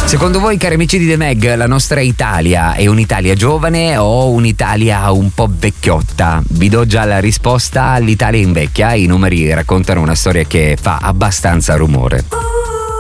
Secondo voi, cari amici di The Meg, la nostra Italia è un'Italia giovane o un'Italia un po' vecchiotta? Vi do già la risposta: l'Italia invecchia. I numeri raccontano una storia che fa abbastanza rumore.